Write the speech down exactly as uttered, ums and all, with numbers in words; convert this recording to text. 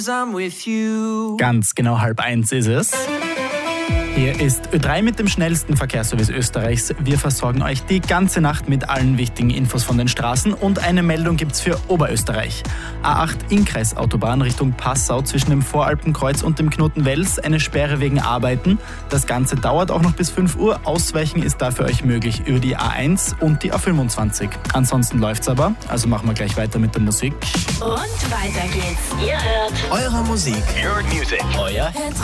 Ganz genau halb eins ist es. Hier ist Ö drei mit dem schnellsten Verkehrsservice Österreichs. Wir versorgen euch die ganze Nacht mit allen wichtigen Infos von den Straßen und eine Meldung gibt's für Oberösterreich. A acht Innkreisautobahn Richtung Passau zwischen dem Voralpenkreuz und dem Knoten Wels, eine Sperre wegen Arbeiten. Das Ganze dauert auch noch bis fünf Uhr. Ausweichen ist da für euch möglich über die A eins und die A fünfundzwanzig. Ansonsten läuft's aber, also machen wir gleich weiter mit der Musik. Und weiter geht's. Ihr hört Eure Musik. Your music. Euer